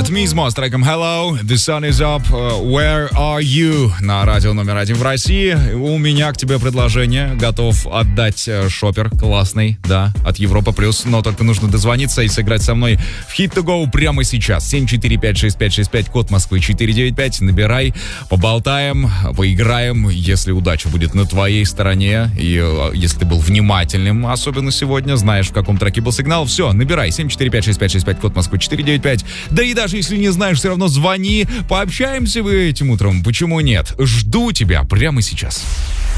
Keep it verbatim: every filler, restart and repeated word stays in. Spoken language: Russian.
Это Мизмо с треком Hello, The Sun is Up, Where Are You на радио номер один в России. У меня к тебе предложение. Готов отдать шопер классный, да, от Европа Плюс. Но только нужно дозвониться и сыграть со мной в Hit to Go прямо сейчас. семь четыре пять шесть пять шесть пять, код Москвы четыре девять пять. Набирай, поболтаем, поиграем. Если удача будет на твоей стороне, и если ты был внимательным, особенно сегодня, знаешь, в каком треке был сигнал, все, набирай. семь четыре пять шесть пять шесть пять, код Москвы четыре девять пять. Да и даже если не знаешь, все равно звони. Пообщаемся вы этим утром. Почему нет? Жду тебя прямо сейчас.